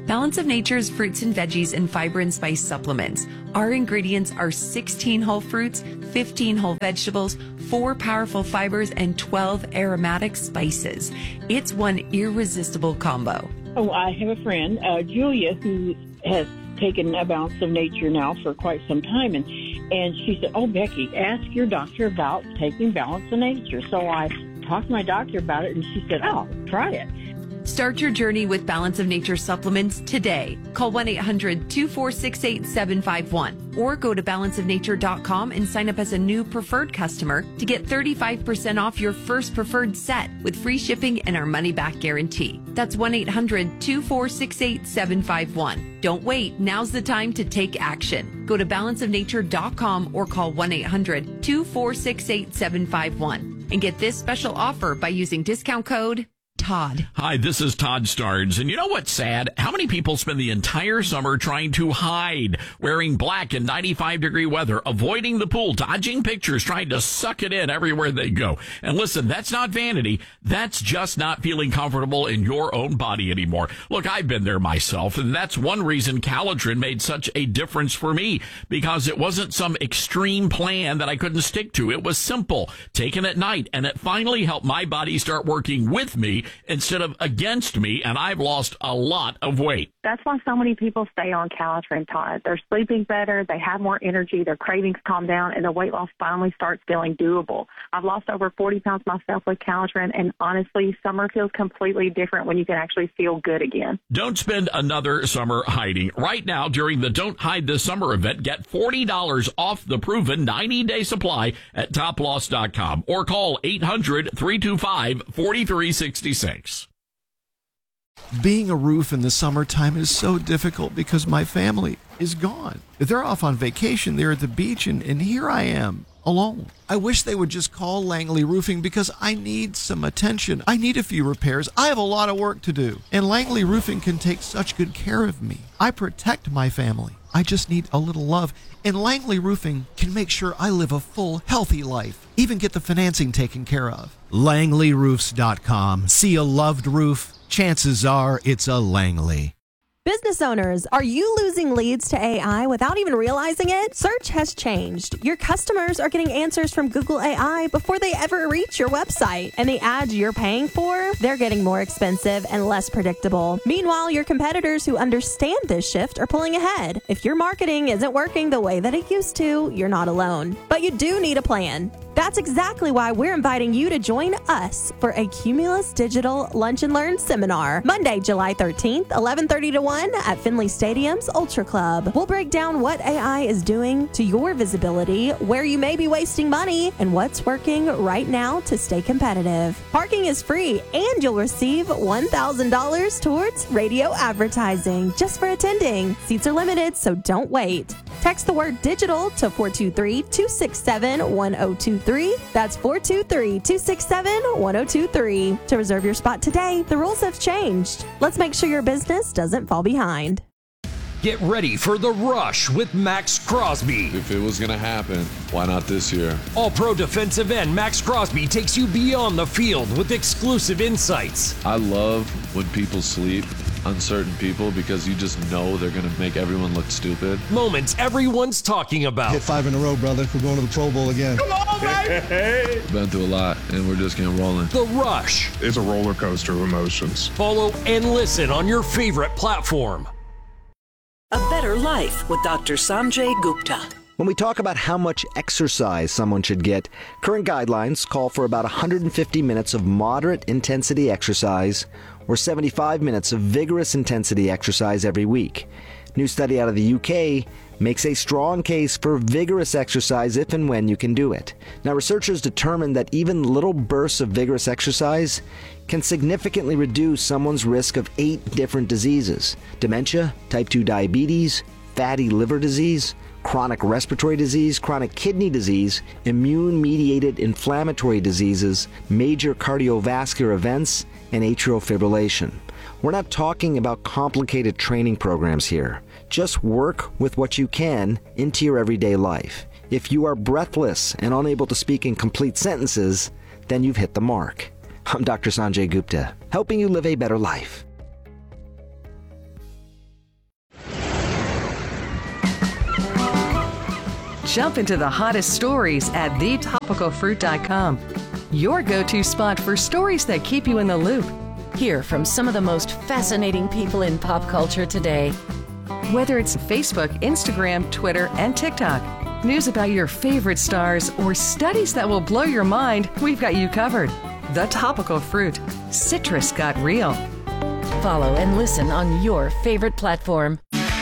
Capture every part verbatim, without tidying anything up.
Balance of Nature's fruits and veggies and fiber and spice supplements. Our ingredients are sixteen whole fruits, fifteen whole vegetables, four powerful fibers, and twelve aromatic spices. It's one irresistible combo. Oh, I have a friend, uh, Julia, who has taken a Balance of Nature now for quite some time, and and she said, "Oh, Becky, ask your doctor about taking Balance of Nature." So I talked to my doctor about it, and she said, "Oh, try it." Start your journey with Balance of Nature supplements today. Call one eight hundred two four six eight seven five one or go to balance of nature dot com and sign up as a new preferred customer to get thirty-five percent off your first preferred set with free shipping and our money-back guarantee. That's one eight hundred two four six eight seven five one. Don't wait. Now's the time to take action. Go to balance of nature dot com or call one eight hundred two four six eight seven five one and get this special offer by using discount code Todd. Hi, this is Todd Starnes. And you know what's sad? How many people spend the entire summer trying to hide, wearing black in ninety-five degree weather, avoiding the pool, dodging pictures, trying to suck it in everywhere they go? And listen, that's not vanity. That's just not feeling comfortable in your own body anymore. Look, I've been there myself, and that's one reason Calitrin made such a difference for me, because it wasn't some extreme plan that I couldn't stick to. It was simple, taken at night, and it finally helped my body start working with me instead of against me, and I've lost a lot of weight. That's why so many people stay on Calitrin, Todd. They're sleeping better, they have more energy, their cravings calm down, and the weight loss finally starts feeling doable. I've lost over forty pounds myself with Calitrin, and honestly, summer feels completely different when you can actually feel good again. Don't spend another summer hiding. Right now, during the Don't Hide This Summer event, get forty dollars off the proven ninety-day supply at top loss dot com or call eight hundred three two five four three six six. Being a roof in the summertime is so difficult because my family is gone. They're off on vacation, they're at the beach, and, and here I am, alone. I wish they would just call Langley Roofing because I need some attention. I need a few repairs. I have a lot of work to do. And Langley Roofing can take such good care of me. I protect my family. I just need a little love. And Langley Roofing can make sure I live a full, healthy life. Even get the financing taken care of. Langley Roofs dot com. See a loved roof? Chances are it's a Langley. Business owners, are you losing leads to A I without even realizing it? Search has changed. Your customers are getting answers from Google A I before they ever reach your website. And the ads you're paying for, they're getting more expensive and less predictable. Meanwhile, your competitors who understand this shift are pulling ahead. If your marketing isn't working the way that it used to, you're not alone. But you do need a plan. That's exactly why we're inviting you to join us for a Cumulus Digital Lunch and Learn seminar, Monday, July thirteenth, eleven thirty to one at Finley Stadium's Ultra Club. We'll break down what A I is doing to your visibility, where you may be wasting money, and what's working right now to stay competitive. Parking is free, and you'll receive one thousand dollars towards radio advertising just for attending. Seats are limited, so don't wait. Text the word digital to four two three, two six seven, one zero two three. That's four two three, two six seven, one zero two three. To reserve your spot today, the rules have changed. Let's make sure your business doesn't fall behind. Get ready for The Rush with Max Crosby. If it was going to happen, why not this year? All-Pro defensive end Max Crosby takes you beyond the field with exclusive insights. I love when people sleep on certain people because you just know they're going to make everyone look stupid. Moments everyone's talking about. Hit five in a row, brother. We're going to the Pro Bowl again. Come on, baby! Been through a lot, and we're just getting rolling. The Rush. It's a roller coaster of emotions. Follow and listen on your favorite platform. A Better Life with Doctor Sanjay Gupta. When we talk about how much exercise someone should get, current guidelines call for about one hundred fifty minutes of moderate intensity exercise or seventy-five minutes of vigorous intensity exercise every week. New study out of the U K makes a strong case for vigorous exercise if and when you can do it. Now, researchers determined that even little bursts of vigorous exercise can significantly reduce someone's risk of eight different diseases: dementia, type two diabetes, fatty liver disease, chronic respiratory disease, chronic kidney disease, immune-mediated inflammatory diseases, major cardiovascular events, and atrial fibrillation. We're not talking about complicated training programs here. Just work with what you can into your everyday life. If you are breathless and unable to speak in complete sentences, then you've hit the mark. I'm Doctor Sanjay Gupta, helping you live a better life. Jump into the hottest stories at the topical fruit dot com. Your go-to spot for stories that keep you in the loop. Hear from some of the most fascinating people in pop culture today. Whether it's Facebook, Instagram, Twitter, and TikTok, news about your favorite stars, or studies that will blow your mind, we've got you covered. The Topical Fruit. Citrus got real. Follow and listen on your favorite platform.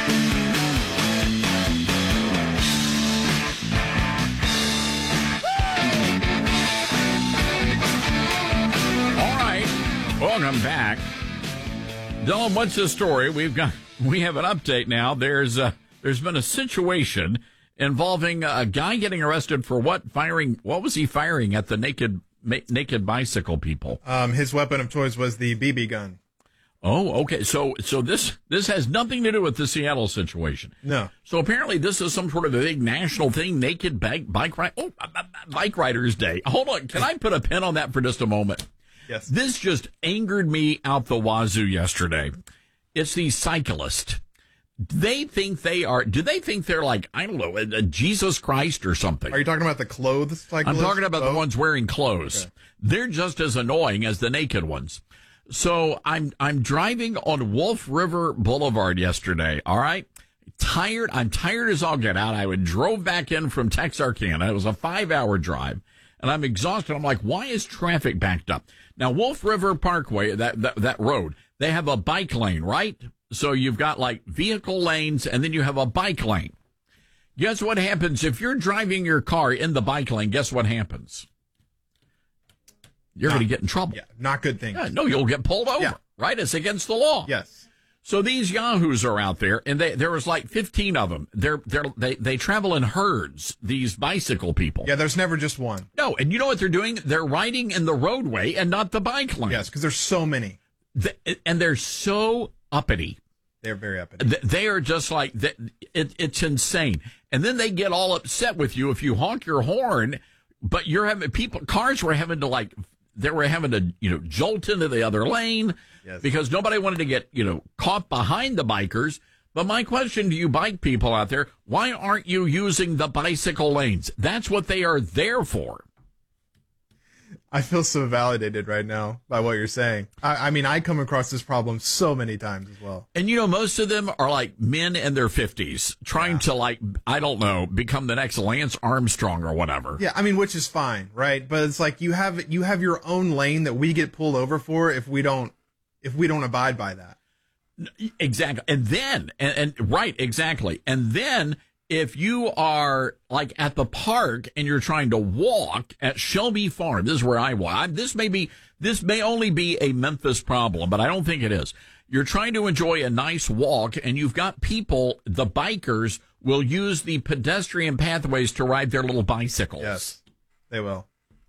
Welcome back. Dylan, what's the story? We've got we have an update now. There's uh, there's been a situation involving a guy getting arrested for what? Firing? What was he firing at the naked ma- naked bicycle people? Um, his weapon of choice was the B B gun. Oh, okay. So so this this has nothing to do with the Seattle situation. No. So apparently this is some sort of a big national thing. Naked bike bike ride. Oh, Bike Riders Day. Hold on. Can I put a pin on that for just a moment? Yes. This just angered me out the wazoo yesterday. It's these cyclists. They think they are, do they think they're like, I don't know, a, a Jesus Christ or something? Are you talking about the clothes cyclists? I'm talking about oh. the ones wearing clothes. Okay. They're just as annoying as the naked ones. So I'm, I'm driving on Wolf River Boulevard yesterday. All right. Tired. I'm tired as all get out. I would drove back in from Texarkana. It was a five hour drive and I'm exhausted. I'm like, why is traffic backed up? Now, Wolf River Parkway, that, that that road, they have a bike lane, right? So you've got like vehicle lanes and then you have a bike lane. Guess what happens if you're driving your car in the bike lane? Guess what happens? You're going to get in trouble. Yeah, not good things. Yeah, no, you'll get pulled over, yeah. right? It's against the law. Yes. So these yahoos are out there, and they, there was like fifteen of them. They're, they're, they they travel in herds, these bicycle people. Yeah, there's never just one. No, and you know what they're doing? They're riding in the roadway and not the bike lane. Yes, because there's so many. The, and they're so uppity. They're very uppity. They are just like, it, it's insane. And then they get all upset with you if you honk your horn, but you're having people, cars were having to like, they were having to, you know, jolt into the other lane. Yes. Because nobody wanted to get, you know, caught behind the bikers. But my question to you bike people out there, why aren't you using the bicycle lanes? That's what they are there for. I feel so validated right now by what you're saying. I, I mean, I come across this problem so many times as well. And, you know, most of them are like men in their fifties trying yeah. to, like, I don't know, become the next Lance Armstrong or whatever. Yeah, I mean, which is fine, right? But it's like you have you have your own lane that we get pulled over for if we don't if we don't abide by that. Exactly. And then, and, and right, exactly. And then if you are like at the park and you're trying to walk at Shelby Farm, this is where I walk. This may be, this may only be a Memphis problem, but I don't think it is. You're trying to enjoy a nice walk and you've got people, the bikers will use the pedestrian pathways to ride their little bicycles. Yes, they will.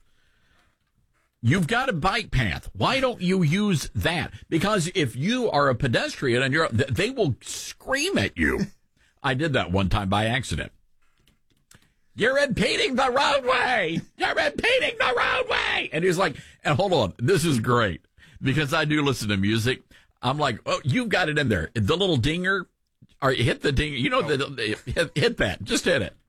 You've got a bike path. Why don't you use that? Because if you are a pedestrian and you're, they will scream at you. I did that one time by accident. You're impeding the roadway. You're impeding the roadway. And he's like, and hold on, this is great because I do listen to music. I'm like, oh, you've got it in there. The little dinger, or hit the dinger. You know, oh. the, hit, hit that. Just hit it.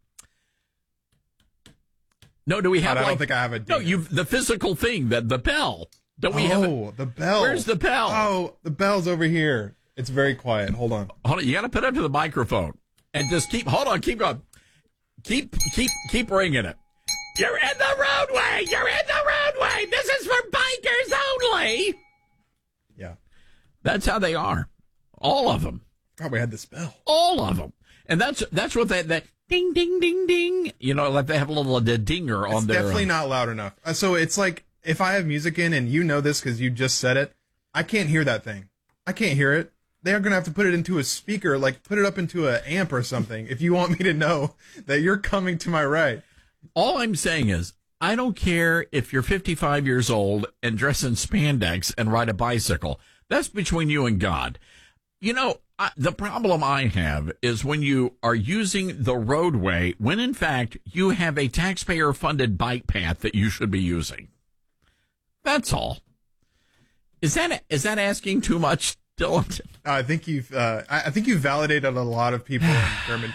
No, do we have? I don't like, think I have a dinger. No, you the physical thing, that the bell. Don't we oh, have? Oh, the bell. Where's the bell? Oh, the bell's over here. It's very quiet. Hold on. Hold on. You got to put it up to the microphone and just keep. Hold on. Keep going. Keep keep keep ringing it. You're in the roadway. You're in the roadway. This is for bikers only. Yeah, that's how they are. All of them. Probably had this bell. All of them. And that's that's what they that ding ding ding ding. You know, like they have a little the dinger it's on their. Definitely um, not loud enough. Uh, so it's like if I have music in, and you know this because you just said it, I can't hear that thing. I can't hear it. They're going to have to put it into a speaker, like put it up into an amp or something, if you want me to know that you're coming to my right. All I'm saying is, I don't care if you're fifty-five years old and dress in spandex and ride a bicycle. That's between you and God. You know, I, the problem I have is when you are using the roadway, when in fact you have a taxpayer-funded bike path that you should be using. That's all. Is that is that asking too much, Dylan? I think you've uh, I think you've validated a lot of people in Germantown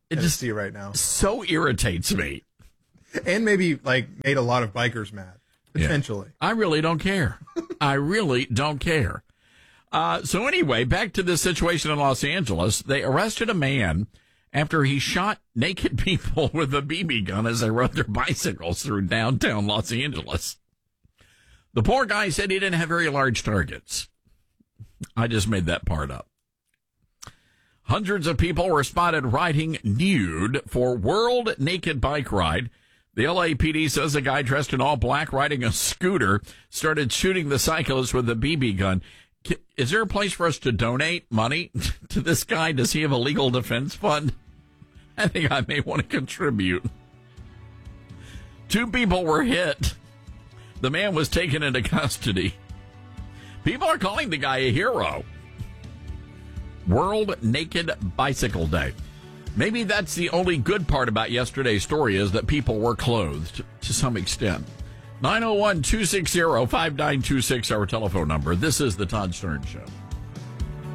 Tennessee right now. So irritates me. And maybe like made a lot of bikers mad, potentially. Yeah. I really don't care. I really don't care. Uh, so anyway, back to this situation in Los Angeles. They arrested a man after he shot naked people with a B B gun as they rode their bicycles through downtown Los Angeles. The poor guy said he didn't have very large targets. I just made that part up. Hundreds of people were spotted riding nude for World Naked Bike Ride. The L A P D says a guy dressed in all black riding a scooter started shooting the cyclist with a B B gun. Is there a place for us to donate money to this guy? Does he have a legal defense fund? I think I may want to contribute. Two people were hit. The man was taken into custody. People are calling the guy a hero. World Naked Bicycle Day. Maybe that's the only good part about yesterday's story is that people were clothed to some extent. nine oh one, two six zero, five nine two six, our telephone number. This is the Todd Stern Show.